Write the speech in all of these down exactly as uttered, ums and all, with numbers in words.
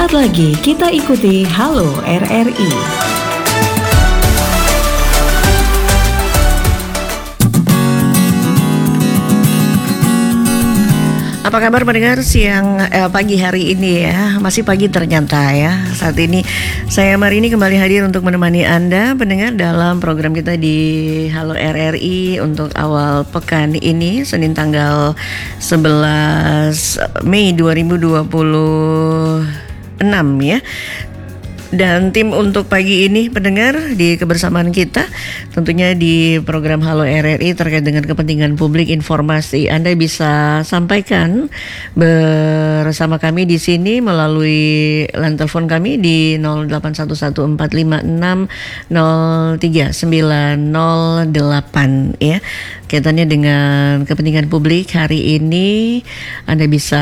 Sesaat lagi kita ikuti Halo R R I. Apa kabar pendengar siang eh, pagi hari ini ya? Masih pagi ternyata ya. Saat ini saya Marini kembali hadir untuk menemani Anda pendengar dalam program kita di Halo R R I untuk awal pekan ini, Senin tanggal sebelas Mei dua ribu dua puluh enam ya. Dan tim untuk pagi ini pendengar di kebersamaan kita tentunya di program Halo R R I terkait dengan kepentingan publik, informasi Anda bisa sampaikan bersama kami di sini melalui line telepon kami di nol delapan satu satu empat lima enam nol tiga sembilan nol delapan ya. Kaitannya dengan kepentingan publik hari ini Anda bisa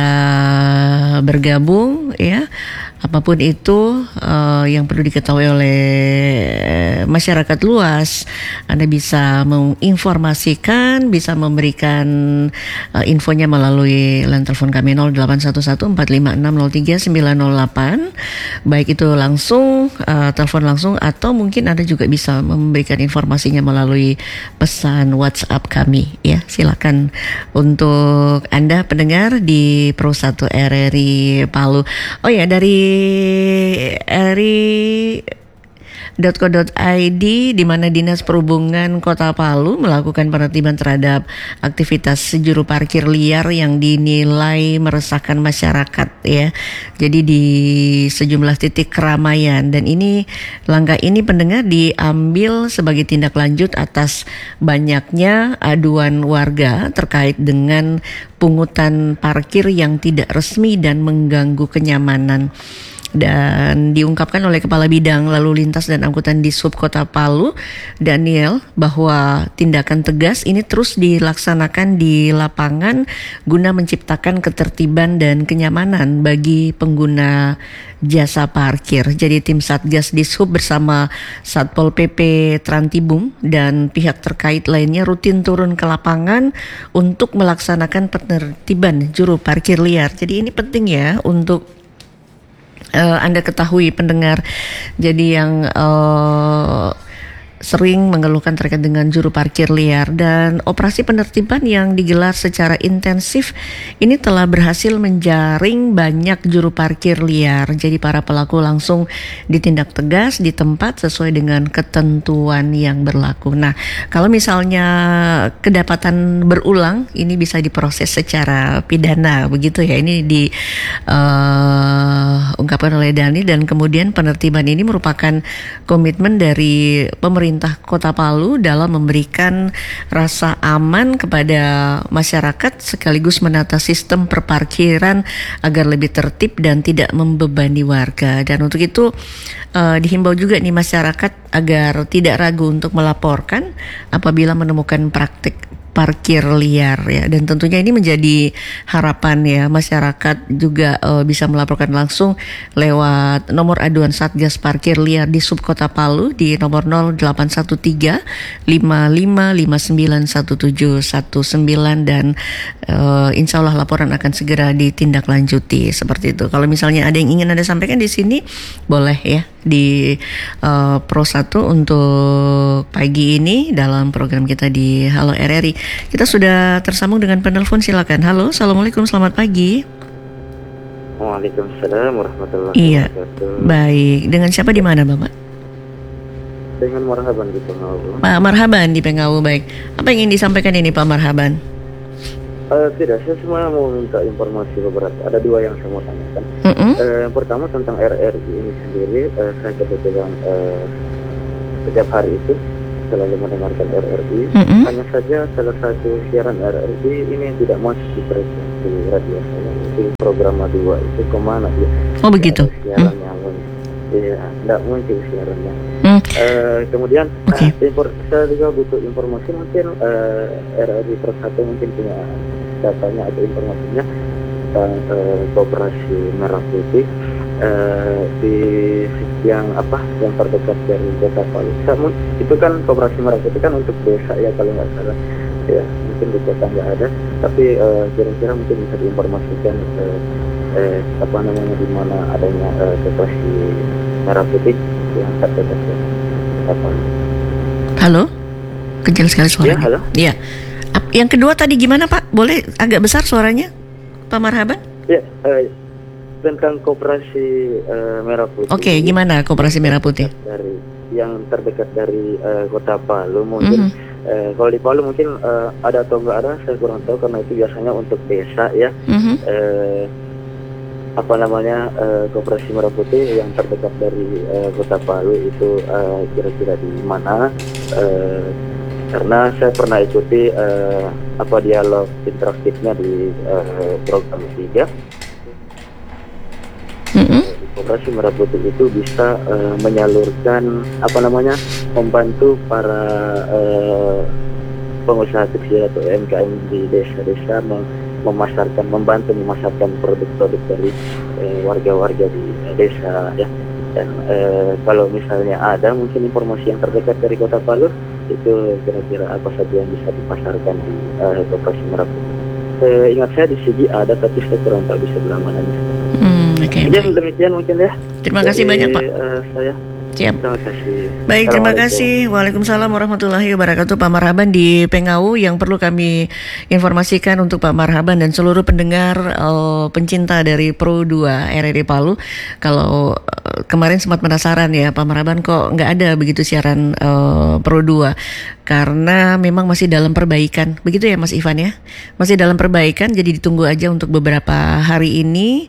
bergabung ya. Apapun itu uh, yang perlu diketahui oleh masyarakat luas, Anda bisa menginformasikan, bisa memberikan uh, infonya melalui line telepon kami nol delapan satu satu empat lima enam nol tiga sembilan nol delapan. Baik itu langsung, uh, telepon langsung, atau mungkin Anda juga bisa memberikan informasinya melalui pesan WhatsApp kami ya. Silakan untuk Anda pendengar di Pro satu R R I Palu. Oh ya, dari R R I dot co dot I D di mana Dinas Perhubungan Kota Palu melakukan penertiban terhadap aktivitas juru parkir liar yang dinilai meresahkan masyarakat ya. Jadi di sejumlah titik keramaian, dan ini langkah ini pendengar diambil sebagai tindak lanjut atas banyaknya aduan warga terkait dengan pungutan parkir yang tidak resmi dan mengganggu kenyamanan. Dan diungkapkan oleh Kepala Bidang Lalu Lintas dan Angkutan Dishub Kota Palu, Daniel, bahwa tindakan tegas ini terus dilaksanakan di lapangan guna menciptakan ketertiban dan kenyamanan bagi pengguna jasa parkir. Jadi tim Satgas Dishub bersama Satpol P P Trantibung dan pihak terkait lainnya rutin turun ke lapangan untuk melaksanakan penertiban juru parkir liar. Jadi ini penting ya untuk Uh, Anda ketahui pendengar, jadi yang uh, sering mengeluhkan terkait dengan juru parkir liar, dan operasi penertiban yang digelar secara intensif ini telah berhasil menjaring banyak juru parkir liar. Jadi para pelaku langsung ditindak tegas di tempat sesuai dengan ketentuan yang berlaku. Nah, kalau misalnya kedapatan berulang, ini bisa diproses secara pidana begitu ya. Ini di uh, ungkapkan oleh Dani, dan kemudian penertiban ini merupakan komitmen dari pemerintah Pemerintah Kota Palu dalam memberikan rasa aman kepada masyarakat sekaligus menata sistem perparkiran agar lebih tertib dan tidak membebani warga. Dan untuk itu uh, dihimbau juga nih masyarakat agar tidak ragu untuk melaporkan apabila menemukan praktik parkir liar ya. Dan tentunya ini menjadi harapan ya, masyarakat juga uh, bisa melaporkan langsung lewat nomor aduan Satgas Parkir Liar di Sub Kota Palu di nomor nol delapan satu tiga lima lima lima sembilan satu tujuh satu sembilan, dan uh, insya Allah laporan akan segera ditindaklanjuti seperti itu. Kalau misalnya ada yang ingin Anda sampaikan di sini, boleh ya di uh, Pro satu untuk pagi ini dalam program kita di Halo R R I. Kita sudah tersambung dengan penelpon, silakan. Halo, assalamualaikum, selamat pagi. Waalaikumsalam warahmatullahi iya. wabarakatuh. Baik, dengan siapa di mana Bapak? Dengan Marhaban di Pengau. Pak Marhaban di Pengau, baik. Apa yang ingin disampaikan ini Pak Marhaban? Uh, tidak, saya cuma mau minta informasi beberapa. Ada dua yang saya mau tanyakan. Mm-hmm. Uh, yang pertama tentang R R I ini sendiri, uh, saya kebetulan uh, setiap hari itu selalu mendengarkan R R I. Mm-hmm. Hanya saja salah satu siaran R R I ini tidak masuk di frekuensi radio saya. Itu program dua itu kemana dia? Oh begitu. Siaran mm. yang Iya, tidak muncul siarannya. Mm. Uh, kemudian okay. uh, impor, saya juga butuh informasi, mungkin uh, R R I Pro satu mungkin punya datanya atau informasinya tentang uh, Koperasi Merah Putih uh, di yang apa yang terdekat dari Kota Palu. Itu kan Koperasi Merah Putih kan untuk desa ya kalau nggak salah. Ya mungkin di kota nggak ada, tapi uh, kira-kira mungkin bisa diinformasikan uh, eh, apa namanya di mana adanya eh, koperasi merah putih yang terdekat dengan Kota Palu. Halo, kecil sekali Ya, suaranya. halo. Iya. Ap- Yang kedua tadi gimana Pak? Boleh agak besar suaranya, Pak Marhaban? Ya, eh, tentang koperasi eh, merah putih. Oke, gimana koperasi merah putih? Dari yang terdekat dari eh, Kota Palu mungkin. Mhm. Eh, kalau di Palu mungkin eh, ada atau enggak ada, saya kurang tahu karena itu biasanya untuk desa ya. Mhm. Eh, apa namanya eh, koperasi merah putih yang terdekat dari eh, Kota Palu itu eh, kira-kira di mana? Eh, karena saya pernah ikuti eh, apa dialog interaktifnya di eh, program tiga. Mhm. Koperasi merah putih itu bisa eh, menyalurkan apa namanya membantu para eh, pengusaha kecil atau U M K M di desa-desa mem- memasarkan, membantu memasarkan produk-produk dari eh, warga-warga di eh, desa ya. Dan eh, kalau misalnya ada mungkin informasi yang terdekat dari Kota Palu, itu kira-kira apa saja yang bisa dipasarkan di eh, koperasi merah putih. Eh, ingat saya di sini ada, tapi saya kurang tahu di sebelah mananya. Hmm, oke. Jadi baik. demikian mungkin ya. Terima kasih Dari, banyak Pak. eh, saya. Siap. Terima kasih. Baik, terima Assalamualaikum. kasih. Waalaikumsalam warahmatullahi wabarakatuh. Pak Marhaban di Pengau yang perlu kami informasikan untuk Pak Marhaban dan seluruh pendengar eh, pencinta dari Pro dua R R I Palu. Kalau eh, kemarin sempat penasaran ya Pak Marhaban kok nggak ada begitu siaran eh, Pro dua. Karena memang masih dalam perbaikan. Begitu ya Mas Ivan ya? Masih dalam perbaikan, jadi ditunggu aja untuk beberapa hari ini.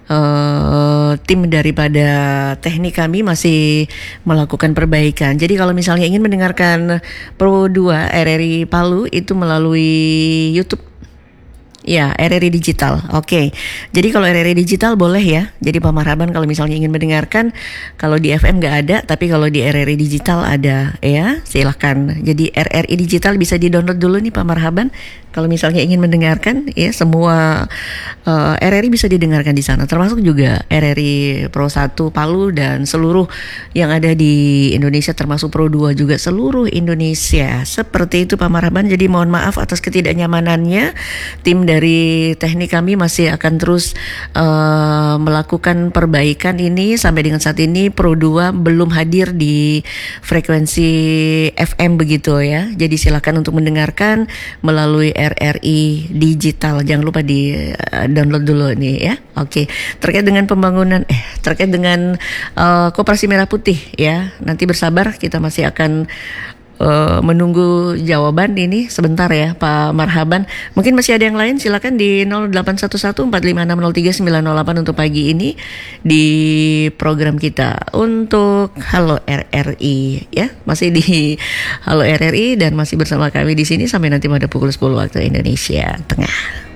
Uh, tim daripada teknik kami masih melakukan perbaikan. Jadi kalau misalnya ingin mendengarkan Pro dua R R I Palu itu melalui YouTube. Ya, R R I Digital. Oke. Jadi kalau R R I Digital boleh ya. Jadi Pak Marhaban kalau misalnya ingin mendengarkan, kalau di F M nggak ada, tapi kalau di R R I Digital ada ya. Silahkan. Jadi R R I Digital bisa di-download dulu nih Pak Marhaban. Kalau misalnya ingin mendengarkan ya semua uh, R R I bisa didengarkan di sana. Termasuk juga R R I Pro satu Palu dan seluruh yang ada di Indonesia termasuk Pro dua juga seluruh Indonesia. Seperti itu Pak Marhaban. Jadi mohon maaf atas ketidaknyamanannya. Tim dari teknik kami masih akan terus uh, melakukan perbaikan ini. Sampai dengan saat ini Pro dua belum hadir di frekuensi F M begitu ya. Jadi silakan untuk mendengarkan melalui R R I Digital. Jangan lupa di uh, download dulu nih ya. Oke. Terkait dengan pembangunan eh terkait dengan uh, Koperasi Merah Putih ya. Nanti bersabar, kita masih akan Uh, menunggu jawaban ini sebentar ya Pak Marhaban. Mungkin masih ada yang lain, silakan di nol delapan satu satu empat lima enam nol tiga sembilan nol delapan untuk pagi ini di program kita untuk Halo R R I ya. Masih di Halo R R I dan masih bersama kami di sini sampai nanti pada pukul sepuluh waktu Indonesia Tengah.